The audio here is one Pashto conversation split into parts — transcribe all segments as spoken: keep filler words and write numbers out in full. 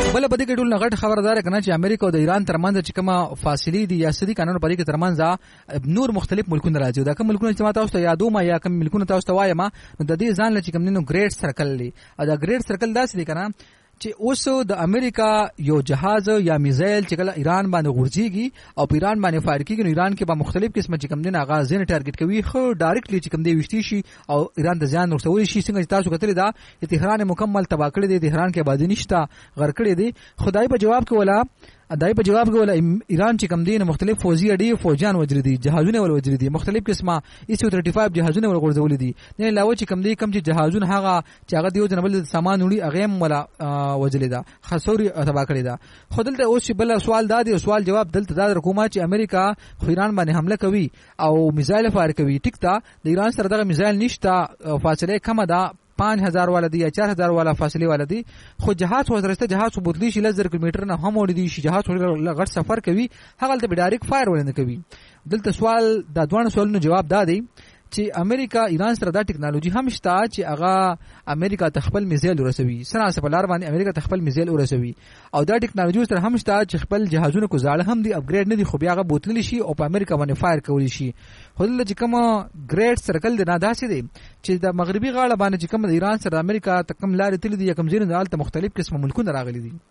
بل په دې کې ټول نغټ خبردار کنه چې امریکا او د ایران ترمنځ چې کومه فاصله دي یا سدي قانون په دې کې ترمنځ نور مختلف ملکونه راځي دا کوم ملکونه چې ما تاسو ته یادوم یا کوم ملکونه تاسو ته وایم نو د دې ځان لچ کوم نو ګریټ سرکل لري دا ګریټ سرکل داسې دي کنه چې اوس د امریکا یو جهاز یا میزایل چې کله ایران باندې غورځيږي او ایران باندې فایر کیږي نو ایران کې به مختلف قسمه چې کوم دین اغاز نه ټارګټ کوي خو ډایرکټلی چې کوم دی وشتي شي او ایران د ځان ورسول شي څنګه تاسو کتل دا تهران مکمل تباہ کړی دی تهران کې آبادی نشته غر کړی دی خدای په جواب کې ولا دای په جواب کې ولا ایران چې کوم دین مختلف فوزي اډي فوجان وجري دي جهازونه ول وجري دي مختلف قسمه ایس یو تھرٹی فائیو جهازونه ول غورځول دي نه علاوه چې کوم دي کوم چې جهازونه هغه چې هغه دیو جنبل سامان وړي اغه ولا وجلي دا خسوري تبا کړی دا خودلته اوس بل سوال دا دی سوال جواب دلته دا حکومت چې امریکا خو ایران باندې حمله کوي او میزایل فایر کوي ټیک تا د ایران سره دغه میزایل نشته فاصله کم ده پانچ ہزار والا دی یا چار ہزار والا فاصله والا دی خو جهاز وزرسته جهاز بوتلی شي لزر کیلومتر نه هم وړي شي جهاز غټ سفر کوي هغه ته ډایرکټ فایر ورنه کوي دلته سوال دا دوه سوالونو جواب دا دی چې امریکا ایران سره دا ټکنالوژي هم شته چې هغه امریکا تخپل میزایل ورسوي سره سپلار باندې امریکا تخپل میزایل ورسوي او دا ټکنالوژي سره هم شته چې خپل جهازونه کو زاړه هم دي اپګریډ نه دي خو بیا هغه بوتل شي او په امریکا باندې فایر کولی شي خو دلته چې کوم ګریټ سرکل د ناداسي دي چې د مغربي غاړه باندې چې کوم ایران سره امریکا تکم لارې تل دي کوم ځینې دالته مختلف قسمه ملکونه راغلي دي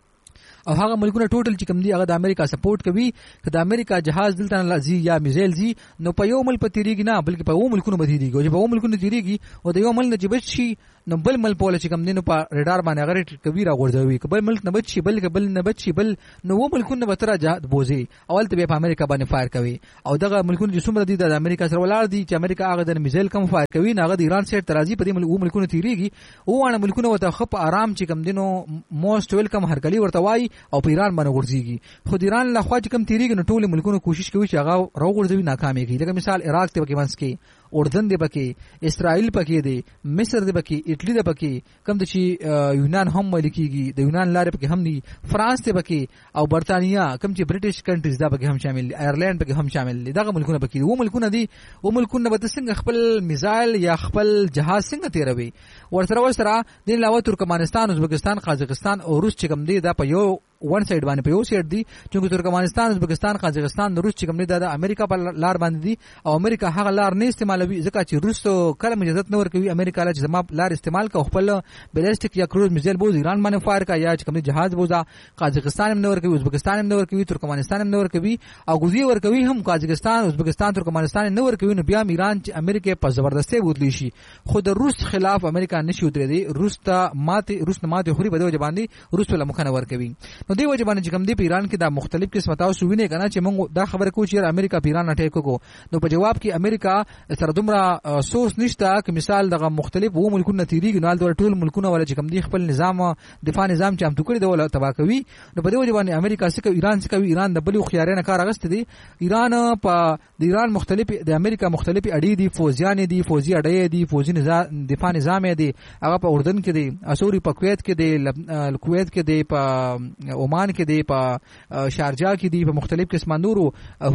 او هغه ملکونه ټوټل چې کوم دي هغه د امریکا سپورټ کوي که د امریکا جهاز دلته لازم یا میزایل زی نو په یو مل پتیریږي نه بلکې په یو ملکونو بدیږي او چې په یو ملکونو تیریږي او د یو مل نه جبش شي نو بل مل په چې کوم دي نو په ریډار باندې هغه کوي را غورځوي که بل ملک نه بچي بل که بل نه بچي بل نو و ملکونه به تر جهاد بوزي اول ته په امریکا باندې فایر کوي او دغه ملکونه چې څومره دي د امریکا سره ولاړ دي چې امریکا هغه د میزایل کم فایر کوي نه هغه د ایران سره ترازی په دې ملکونو تیریږي او وانه ملکونه وته خپ آرام چې کوم دي نو موست ویلکم هرکلی ورته وای او په ایران باندې ورځيږي خو ایران له خوا چې کم تیریږي نو ټول ملکونو کوشش کوي چې هغه راوغورځوي ناکامېږي لکه مثال عراق ته کې منځ کې اردن دی پکې اسرائیل پکې دی مصر دی پکې اټلی دی پکې کم د چې یونان هم ملکیږي د یونان لارې پکې هم دي فرانس دی پکې او برتانیا کم چې برټش کنټریز دا پکې هم شامل دي آیرلند پکې هم شامل دي دغه ملکونه پکې وو ملکونه دي او ملکونه به څنګه خپل میزایل یا خپل جهاز څنګه تیروي ورسره ورسره د علاوه ترکمنستان ازبکستان قازقستان او روس چې کم دي دا په یو ون سایډ باندې په یو سایډ دي چې ترکمنستان ازبکستان قازقستان روس چې کوم دي د امریکا په لار باندې دي او امریکا هغه لار نه استعمالوي ځکه چې روس کله اجازه نه ورکوي امریکا له زما لار استعمال کوي خپل بیلستیک یا کروز میزایل بوز ایران باندې فایر کوي یا چې کوم جهاز بوزا قازقستان هم نه ورکوي ازبکستان هم نه ورکوي ترکمنستان هم نه ورکوي او غوزي ورکوي هم قازقستان ازبکستان ترکمنستان نه ورکوي نو بیا ایران چې امریکا په زبردستي بوتلی شي خو د روس خلاف امریکا نشي ودرېدي روس ته ماته روس نه ماته خوري بده وجباندي روس ولا مخنه ورکوي نو دی وجبانه چې کوم دی په ایران کې دا مختلف قسمه تاسو وینئ کنه چې موږ دا خبره کوو چې امریکا په ایران اٹیک وکړو نو په جواب کې امریکا سره دومره سورس نشته چې مثال دغه مختلف وو ملکونه تیریږي نو د ټول ملکونه ولا چې کوم دی خپل نظام دفاع نظام چې هم ټوکړي دی ولا تبا کوي نو په دې وجه باندې امریکا څخه ایران څخه ایران د بلو خيارانه کار اغست دي ایران په د ایران مختلف د امریکا مختلف اډې دي فوجیان دي فوجي اډې دي فوجي نظام دفاع نظام دي هغه په اردن کې دي اسوري په کویت کې دي کویت کې دي په عمان کې دي په شارجه کې دي په مختلف قسمه نورو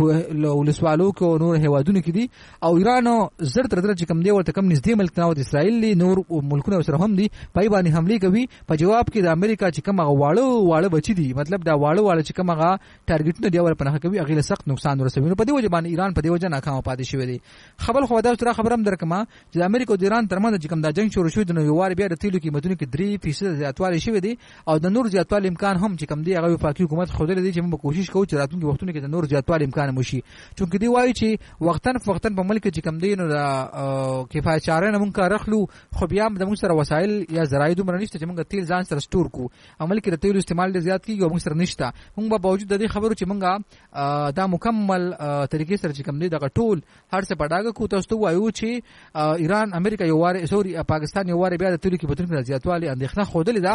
ولسوالو کې نور هوادونو کې دي او ایران زر تر در چې کم دی ورته کم نږدې ملک نو د اسرائیل نور ملکونه سره هم دي پای باندې حمله کوي په جواب کې د امریکا چې کوم غواړو واړه بچی دي مطلب دا واړه واړه چې کوم هغه ټارګټونه دی ور پناه کوي هغه له سخت نقصان ورسوي نو په دې وجه باندې ایران په دې وجه ناکام پاتې شوی دی خبر خو دا تر خبرم درکمه چې د امریکا او د ایران ترمنځ چې کوم دا جنگ شروع شوی د نو یو وار بیا د تیلو قیمتونو کې درې فیصد زیاتوالی شوی دی او د نور زیاتوالی امکان هم چې کوم دی هغه وفاقي حکومت خوده دي چې موږ کوشش کوو چې راتلونکي وختونو کې د نور زیاتوالی امکان وشي چونکه دی وایي چې وختن فوختن په ملک کې کم دی نو کفایت چاره نه مونږ رخلو خو بیا د موږ سره وسایل یا ذرایع دومره نشته چې موږ تیل ځان سره سٹور کو عمل کې د تیل استعمال ډیر زیات کیږي او موږ سره نشته موږ په باوجود د دې خبرو چې موږ دا مکمل طریقې سره چې کم دی د ټول هر څه پډاګه کو تاسو وایو چې ایران امریکا یو واره سوري پاکستان یو واره بیا د تیل کې په زیاتوالی اندېښنه خوده لیدا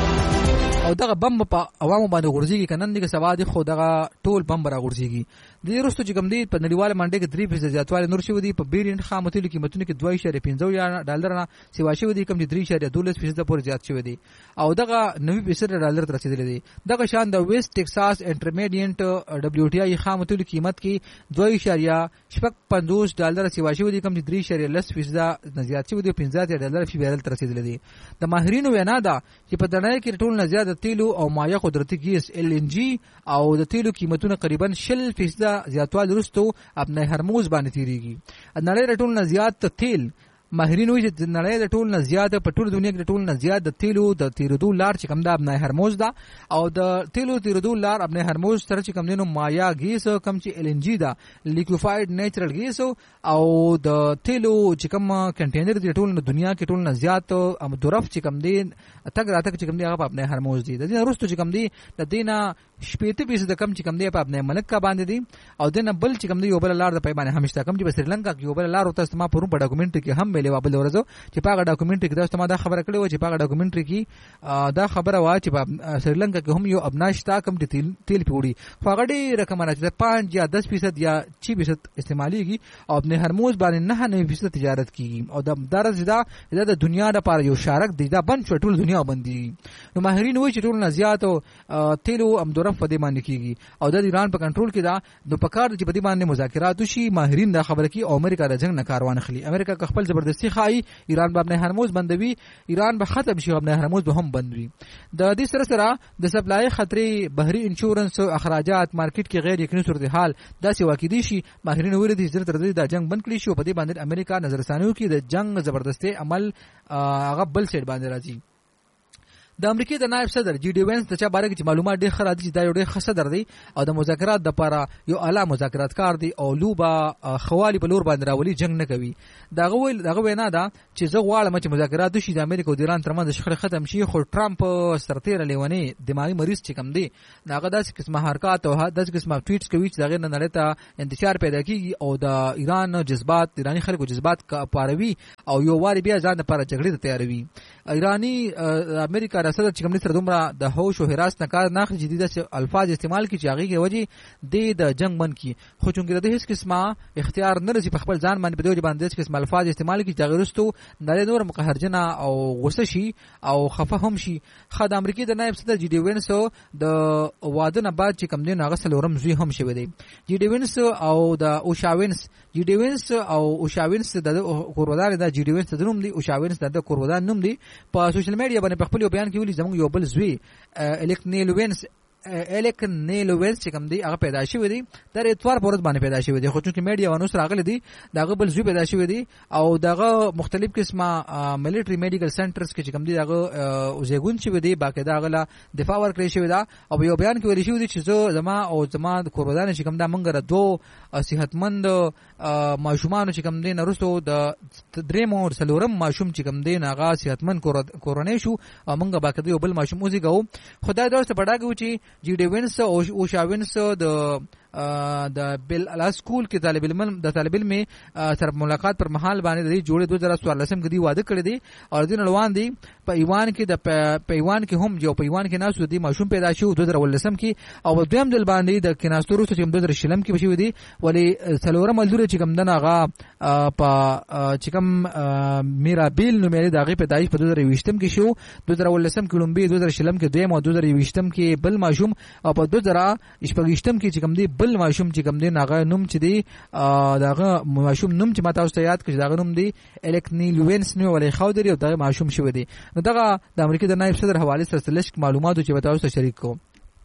او دغه بم په عوامو باندې غورځيږي کنن دغه سوا دي خو دغه ټول بم را غورځيږي د دې وروسته چې کوم دی په نړیواله منډه کې درې فیصد زیاتوالی نور شوی دی په بیرین خام تیلو قیمتونو کې دوه اعشاریه پنځه یا ډالر نه سیوا شوی دی کوم دی درې اعشاریه دولس فیصد پورې زیات شوی دی او دغه نوي فیصد ډالر ته رسیدلی دی دغه شان د ویسټ ټکساس انټرمیډینټ دبليو ټي آی خام تیلو قیمت کې دوه اعشاریه شپږ پنځوس ډالر سیوا شوی دی کوم دی درې اعشاریه لس فیصد زیات شوی دی پنځه ډالر فی بیرل ته رسیدلی دی د ماهرینو وینا ده چې په دنیا کې ټول نه زیات د تیلو او مایع قدرتي ګیس ال ان جی او د تیلو قیمتونه تقریبا شل فیصد زیاتوالی وروسته ابن هرموز باندې تیریږي. نړۍ د ټولو نه زیات تیل ماهرین وایي چې نړۍ د ټولو نه زیات په ټول دنیا کې د ټولو نه زیات د تیلو د تیرېدو لار چې کوم د ابن هرموز ده او د تیلو تیرېدو لار ابن هرموز سره چې کوم دینو مایا ګیس کم چې ال ان جی ده لیکوفاید نیچرل ګیس او د تیلو چې کوم کنټینر د ټولو دنیا کې ټولو نه زیات مدرف چې کوم دی تک راتک چې کوم دی هغه په ابن هرموز دی. د دې وروسته چې کوم دی د دینه شپېته فیصد کم چې کوم دی په ابن ملک باندې دی او دنه بل چې کوم دی یو بل لار د پیمانه همیشته کم چې په سریلانکا کې یو بل لار او تاسو ما پرون په ډاکومنټري کې هم ویلې وابل ورځو چې په هغه ډاکومنټري کې تاسو ما دا خبره کړې و چې په هغه ډاکومنټري کې دا خبره وا چې په سریلانکا کې هم یو ابناشتا کم چې تیل تیل پیوړي خو هغه ډېر رقم راځي پنځه یا دس فیصد یا شش فیصد استعماليږي او ابن هرموز باندې نه نه فیصد تجارت کیږي او د درز دا د دنیا لپاره یو شارک دی دا بند شو ټول دنیا باندې. نو ماهرین وایي چې ټول نه زیات تیلو امدورف په دې باندې کیږي او د ایران په کنټرول کې دا د پکار چې په دې باندې مذاکرات وشي. ماهرین دا خبره کوي او امریکا د جنگ نه کاروان خلی امریکا خپل زبردستی خای ایران به ابن هرموز بندوي ایران به ختم شي ابن هرموز به هم بندوي. د دې سره سره د سپلای خطرې بهري انشورنس او اخراجات مارکیټ کې غیر یقیني صورتحال داسې واقع دي شي. ماهرین ویلي دي چې تر دې د جنگ بند کړي شي په دې باندې امریکا نظرثانیو کې د جنگ زبردستی عمل هغه بل سیټ باندې راځي. د امریکای د نائب صدر جی ډي وینس د چا باره کې معلومات ډېر خراب دي چې دا یو ډېر ښه صدر دی او د مذاکرات د لپاره یو اعلی مذاکرات کار دی او لوبه خوالي په لور باندې راولي جنگ نه کوي. دا غویل دغه وینا ده چې زه غواړم چې مذاکرات وشي د امریکا او د ایران ترمنځ شخړه ختم شي خو ټرمپ سرتیره لیونی دماغي مریض چې کم دی هغه داسې قسمه حرکات او داسې قسمه ټویټس کوي چې دغه نړۍ ته انتشار پیدا کیږي او د ایران جذبات ایرانی خلکو جذبات پاروي او یو واری بیا ځان لپاره جګړې ته تیاروي. ایرانی امریکا رسد چې کوم سره دومره د هوش او حراس نه کار نه اخلي جدي د الفاظ استعمال کی چې هغه کې وجه د جنگ من کی خو چونګې د هیڅ قسمه اختیار نه لري په خپل ځان باندې په دې باندې هیڅ قسم الفاظ استعمال کی چې هغه رستو نه نور مقهرجنه او غوسه شي او خفه هم شي. خد امریکای د نائب صدر جی ډي وینس د واده نه بعد چې کوم دین هغه سلورم زوی هم شوی دی. جی ډي وینس او د اوشاوینس جی ډي وینس او اوشاوینس د کوروادار د جی ډي وینس د نوم دی اوشاوینس د کوروادار نوم دی په سوشل میډیا باندې په خپل بیان کې ویلي زموږ یو بل زوی الیکنیل وینس الیکنیل وینس چې کوم دی هغه پیدا شوی دی تر اتوار پورز باندې پیدا شوی دی خو چې میډیا ونو سره راغلي دي دغه بل زوی پیدا شوی دی او دغه مختلف قسمه ملټری میډیکل سنټرز کې چې کوم دی دغه زیګون شوی دی باقاعده غلا دفاع ورکړی شوی دا او یو بیان کې ویل شوی دی چې زه زما او زما د کورونا چې کوم دا منګره دوه صحتمند ماشومان چې کوم دی نرسو د درې مور سلورم ماشوم چې کوم دی هغه صحتمند کورونا شو منګه باقاعده یو بل ماشوم وزګو خدای دا څه پډاګو چې جی ډي وینس او اوشاوینس د د بل الا سکول کې طالب علم د طالب علم سره ملاقات پر محل باندې د جوړې دوه هزار څوارلس کې دی واده کړی دی او دین روان دی په ایوان کې د په ایوان کې هم جو په ایوان کې ناسو دی ماشوم پیدا شو دوه هزار ولسم کې او دویم دل باندې د کیناستورو چې دوه هزار شلم کې بشوي دی ولی څلور ملدور چې کوم دغه هغه په چې کوم میرابیل نو مې دغه پیدایش په دوه هزار ویشتم کې شو دوه هزار ولسم کې لومبي دوه هزار شلم کې دویم او دوه هزار ویشتم کې بل ماشوم او په دوه هزار شپږشتم کې چې کوم دی بل ماشوم چې کوم دی هغه نوم چې دی دغه ماشوم نوم چې ماته اوس یاد کړی دغه نوم دی الیکنیل وینس نو ولې خو دی او دغه ماشوم شوی دی. نو دغه د امریکا د نائب صدر حواله سره لږ معلوماتو چې وتاو سره شریک کوم.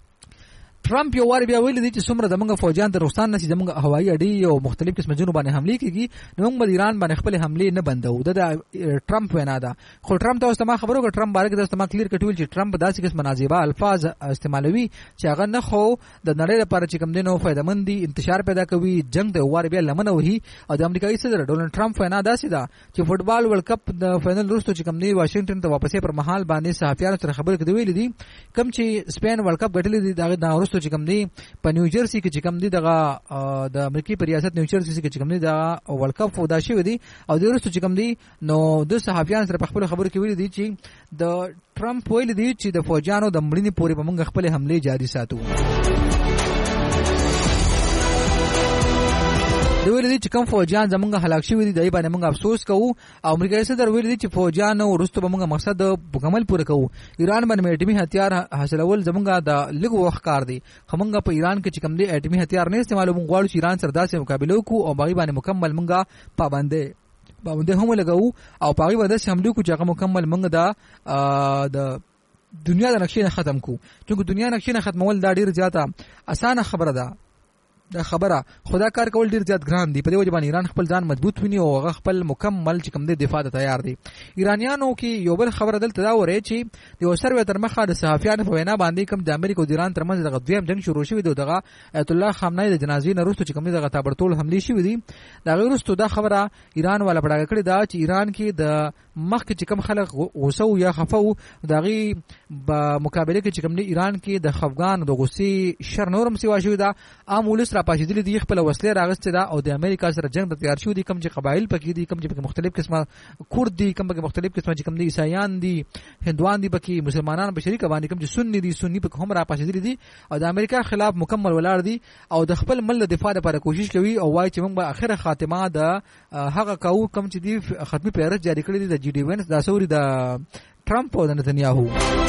ټرمپ یو وار بیا ویل دي چې څومره د موږ فوجان د روسستان نشي د موږ هوایي اډې او مختلف قسم جنوب باندې حمله کوي نو موږ د ایران باندې خپل حمله نه بندو. د ټرمپ وینا ده خو ټرمپ تاسو ته خبرو کړ ټرمپ بارک تاسو ته کلیر کټول چې ټرمپ داسې قسم مناسبه الفاظ استعمالوي چې هغه نه خو د نړۍ لپاره چې کوم دینو فائدمن دي انتشار پیدا کوي جنگ د وار بیا لمنه وهي او د امریکایي صدر ډونلډ ټرمپ وینا داسې ده چې فوټبال ورلد کپ د فائنل وروسته چې کوم دی واشنگټن ته واپسې پر محل باندې صحافیانو سره خبرې کوي ویل دي کوم چې سپین ورلد کپ ګټلې دي دا وروسته چې کوم دی په نیوجرسي کې چې کوم دی دغه د امریکای په ریاست نیوجرسي کې چې کوم دی دا ورلد کپ ودا شوی دی او د وروسته چې کوم دی نو د صحافیانو سره په خپل خبرو کې ویل دي چې د ټرمپ ویل دي چې د فوجانو د مړینې پورې په موږ خپل حمله جاری ساتو. دوی ویل دي چې کوم فوجان زمونږ هلاک شوي دي دای باندې موږ افسوس کوو او امریکایي صدر ویل دي چې فوجان ورستو به موږ مقصد مکمل پوره کوو. ایران باندې اټومي هتیار حاصلول زمونږ د لږ وخت کار دی خو موږ په ایران کې چې کوم دی اټومي هتیار نه استعمالو موږ غواړو چې ایران سره داسې مقابله وکړو او باغی باندې مکمل موږ پابندې پابندې هم لګاو او باغی باندې حمله کو چې هغه مکمل موږ د د دنیا د نقشې ختم کو چې دنیا نقشې ختمول دا ډیر زیاته اسانه خبره ده دا خبره خدا کار کول ډیر زیات ګران دي په دې وجه باندې ایران خپل ځان مضبوط ونی او هغه خپل مکمل چې کوم د دفاع ته تیار دي ایرانیانو کې یو بل خبره دلته دا وره چې د وسروي تر مخه د صحافیانو په وینا باندې کوم د امریکا او د ایران ترمنځ د غدویم جنگ شروع شوی دی دغه ایت الله خامنه‌ای د جنازې نه وروسته چې کوم دغه تابرتول حمله شوې دي دا وروسته دا خبره ایران والا بڑا کړی دا چې ایران کې د مخ چې کوم خلک غوسه یا خفو دغه په مقابله کې چې کوم د ایران کې د خفغان د غوسې شر نورم سیوا شوی دا عام ولس را پاشیدل دي خپل وسلې راغسته دا او د امریکا سره جنگ ته تیار شو دي کوم چې قبایل پکې دي کوم چې مختلف قسمه کورد دي کوم چې مختلف قسمه چې کوم دي عیسایان دي هندوان دي پکې مسلمانان په شریک باندې کوم چې سنی دي سنی پکې هم را پاشیدل دي او د امریکا خلاف مکمل ولاړ دي او د خپل ملت دفاع لپاره کوشش کوي او وايي چې موږ به اخره خاتمه د هغه کاو کوم چې دی ختمي پیرس جاری کړی دي د جی ډي وینس دا سوري د ټرمپ او د نتنیاهو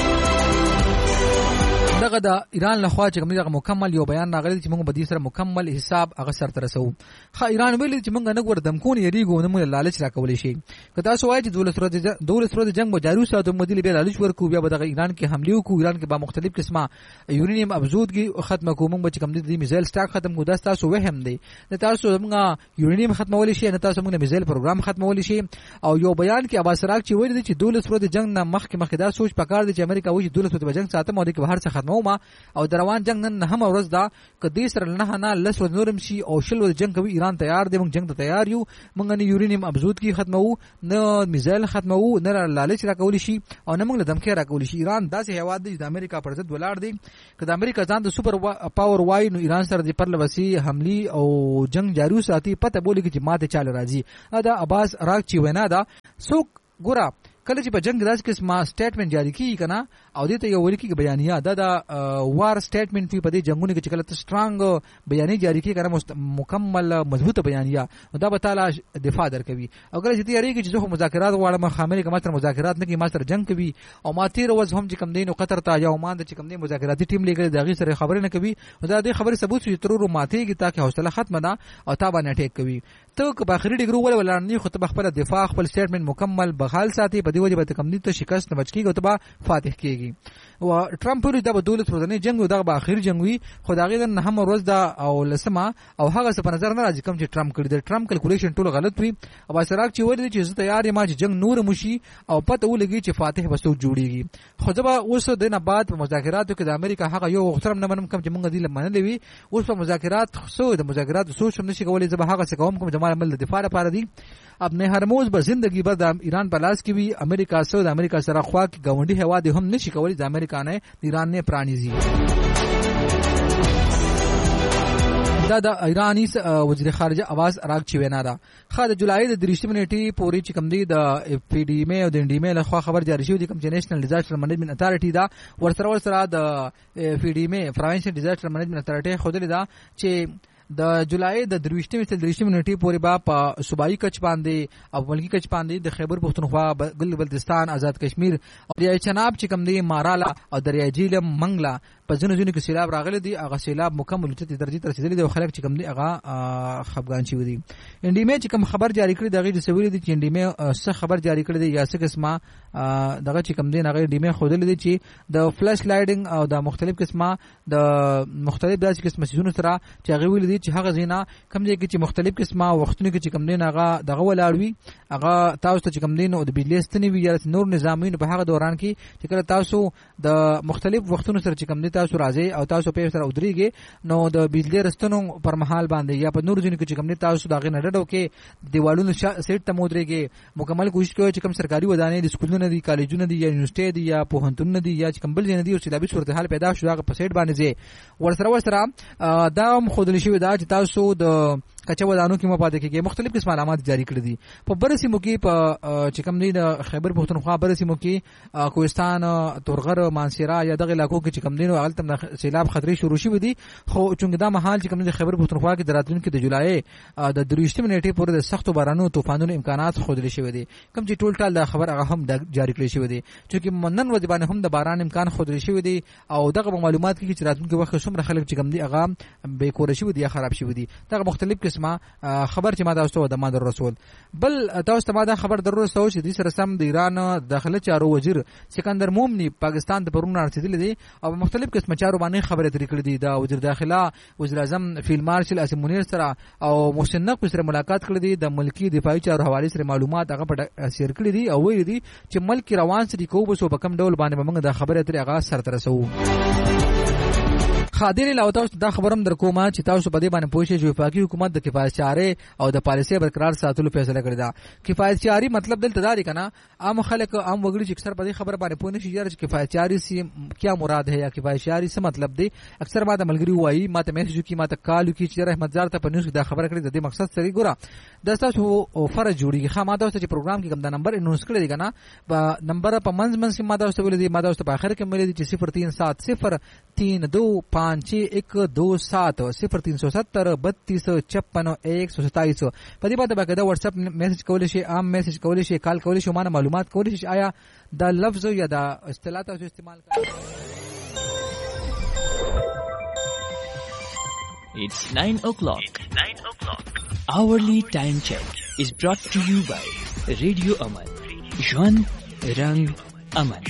دغه د ایران لخوا چې کوم دغه مکمل یو بیان راغلی چې موږ به دې سره مکمل حساب هغه سره ترسو خا ایران ویل چې موږ نه ګور دمکون یریګو نه موږ لالچ راکولې شي که تاسو وایي چې دولت سره د دولت سره د جنگ جاري ساتو مدیل به لالچ ورکو بیا به دغه ایران کې حمله وکړو ایران کې با مختلف قسمه یورینیم ابزودګي ختم کوو موږ چې کوم دي میزایل سٹاک ختم کو داستا سو وهم دی نه تاسو موږ یورینیم ختمول شي نه تاسو موږ میزایل پروګرام ختمول شي او یو بیان کې عباس راک چې ویل چې دولت سره د جنگ نه مخکې مخکې دا سوچ پکار دي چې امریکا وایي دولت سره د جنگ ساتم او د بهر څخه ختمو ما او دروان جنگ نن هم ورځ دا کدي سره نه نه لس ور نورم شي او شل ور جنگ کوي ایران تیار دی موږ جنگ ته تیار یو موږ نه یورینیم ابزود کی ختمو نه میزایل ختمو نه لالچ راکول شي او نه موږ له دمکې راکول شي ایران داسې هواد دی د امریکا پر ضد ولار دی کله امریکا ځان د سوپر پاور وای نو ایران سره د پرله وسی حمله او جنگ جاري ساتي پته بولی چې ماته چاله راځي دا عباس راک چې وینا دا سو ګورا کله چې په جنگ راځي کې ما سټیټمنټ جاری کی کنه او دې ته یو ولیکي بیانیه دا د وار سټیټمنټ په دې جنگونو کې چې کله سترانګ بیانیه جاری کی کنه مکمل مضبوطه بیانیه دا به تعالی دفاع درکوي او کله چې تیاری کې چې زه مذاکرات واړم خامل کې ماستر مذاکرات نه کې ماستر جنگ کوي او ما تیر ورځ هم چې کم دین او قطر ته یا عمان د چې کم دین مذاکراتي ټیم لګي دا غي سره خبرې نه کوي دا دې خبرې ثبوت چې ترور ماتېږي تاکي حوصله ختمه ده او تا باندې ټیک کوي ته که باخري ډیګرو ول ولرنی خو ته خپل دفاع خپل سټیټمنټ مکمل بحال ساتي په دې وجه به کم دي ته شکست نه بچ کیږي او ته فاتح کیږي او ټرمپ لري د دولت ورځنی جنگ او د اخر جنگ وي خدایغه نه هم ورځ دا او لسمه او هغه څه په نظر نه راځي کوم چې ټرمپ کړی د ټرمپ کیلکولیشن ټول غلط وي او اسراک چې وایي چې زه تیار یم چې جنگ نور مشي او پته ولګي چې فاتح وسو جوړیږي خو ځبا اوس د نه بعد په مذاکراتو کې د امریکا هغه یو غوښتنه نه منم کوم چې موږ دې لمنلې وي اوس په مذاکرات خو د مذاکرات سوچ هم نشي کولای ځبا هغه څه کوم کوم جمال مل د دفاع لپاره دي اب نه هرموز به زندگی به د ایران په لاس کې وي امریکا سره د امریکا سره خوا کې گاونډي هوا دي هم نشي کولای د امریکا نه ایران نه پرانیزي دا د ایرانی وزیر خارجه اواز راک چې وینا دا خا د جولای د درشتمه نیټه پوری چې کم دی د پی ډی ام او د انډی ام له خوا خبر جاری شو دي کوم چې نېشنل ډیزاستر منیجمنت اتارټی دا ورسره ورسره د پی ډی ام پروینشل ډیزاستر منیجمنت اتارټی خو دلی دا چې د جولای د درويشتمه تل درويشتمه نیټه پورې با په صوبایي کچ باندې او ملکی کچ باندې د خیبر پختونخوا ګل بلتستان آزاد کشمیر او دریای چناب چې کم دی ماراله او دریای جیلم منګلا په ځینو ځینو کې سیلاب راغلي دي هغه سیلاب مکمل چته درجه تر رسیدلی دي خلک چې کم دي هغه خفغان شي ودي انډیمه چې کم خبر جاری کړی دغه د سویل دي چې انډیمه څه خبر جاری کړی دی یا څه قسمه دغه چې کم دي هغه انډیمه خودل دي چې د فلش لایټینګ او د مختلف قسمه د مختلف داسې قسمه سيزونو سره چې هغه ویل دي چې هغه زینا کم دي چې مختلف قسمه وختونو کې چې کم دي هغه دغه ولاړوي هغه تاسو ته چې کم دي نو د بجلی ستنی وی یا نور نظامین په هغه دوران کې چې کله تاسو د مختلف وختونو سره چې کم دي تاسو راځي او تاسو په سره ودرېږي نو د بجلی رستنو پر محل باندې یا په نور ځینو کې چې کم دي تاسو دغه نه ډډو کې دیوالونو سیټ ته مودريږي مکمل کوشش کوي چې کم سرکاري ودانې د سکولونو دي کالجونو دي یا یونیورسيټي دي یا پوهنتونونو دي یا چې کم بل ځای دي او چې د به صورتحال پیدا شو هغه په سیټ باندې ځي ورسره ورسره دا هم خودلی شوی دا چې تاسو د کچا ودانو کې مپاده کېږي مختلف قسم علامات جاری کړې دي په برسیمو کې په چې کوم دی د خیبر پختونخوا برسیمو کې کوهستان تورغر مانسیرا یا دغه علاقو کې چې کوم دی نو هغه تم سیلاب خطرې شروع شوې دي خو چونګ دا محل چې کوم دی خیبر پختونخوا کې دراتون کې د جولای د درويشتمه نیټه پورې د سختو بارانو طوفانونو امکانات خودلی شوی دي کوم چې ټول ټال دا خبر هغه هم جاری کړی شوی دي چې منن ودی باندې هم د باران امکان خودلی شوی دي او دغه معلومات کې چې راتون کې وخت څومره خلک چې کوم دی هغه به کور شوی دي یا خراب شوی دي دغه مختلف قسمه خبر چې ما تاسو ته د مادر رسول بل تاسو ته ما دا خبر درو رسول چې د سره سم د ایران داخله چارو وزیر سکندر مومنی پاکستان ته پرون رسیدلی دي او مختلف قسمه چارو باندې خبره ترې کړې دي. دا وزیر داخله وزیر اعظم فیلډ مارشل اسیم منیر سره او محسن نقوی سره ملاقات کړې دي. د ملکی دفاعي چارو حواله سره معلومات هغه په شیر کړې دي او ویل دي چې ملک روان سړي کوو په کم ډول باندې موږ دا خبره ترې هغه سره ترسو. خادر له تاسو دا خبرم در کومه چې تاسو په دې باندې پوه شئ چې وفاقي حکومت د کفایت چاره او د پالیسي برقرار ساتلو فیصله کړی دا. کفایت چاري مطلب دلته دا دی کنه عام خلک عام وګړي چې اکثر په دې خبره باندې پوه نشي چې کفایت چاري سی کیا مراد ہے یا کفایت چاري څه مطلب دی. اکثر ما د ملګری وایي ما ته میسج کی ما ته کال کی چې رحمت زار ته په نیوز دا خبره کړې د دې مقصد سره ګوره د تاسو فرض جوړیږي. خا ما تاسو چې پروګرام کې کوم دا نمبر انونس کړی دی کنه په نمبر په منځ منځ کې ما تاسو ولې دی ما تاسو په اخر کې ملي دي چې صفر تین سات صفر تین دو پانچ ایک دو سات صفر تین سو ستر بتیس چپن ایک سو ستائیس په دې باندې باقاعده واتس اپ میسج کولی شي عام میسج کولی شي کال کولی شي مانه معلومات کولی شي آیا دا لفظ یا دا اصطلاح تاسو استعمال کوئ. It's nine o'clock. It's nine o'clock. Hourly time check is brought to you by Radio Aman. Jwan Rang Aman.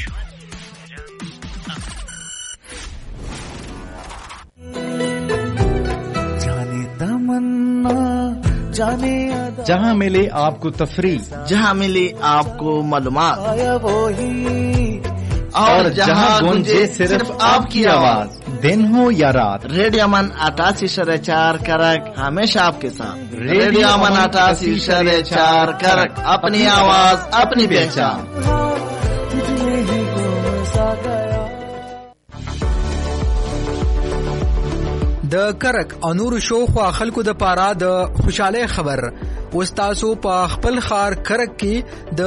जहाँ मिले आपको तफरी, जहाँ मिले आपको मालूमात और जहाँ गूंजे सिर्फ आपकी आवाज, दिन हो या रात, रेडियो अमन अठासी शरे चार करक हमेशा आपके साथ. रेडियो अमन अठासी शरे चार करक, अपनी आवाज अपनी पहचान. د کرک او نور شو خو خلکو د پاره د خوشاله خبر وستاسو په خپل خار کرک کې د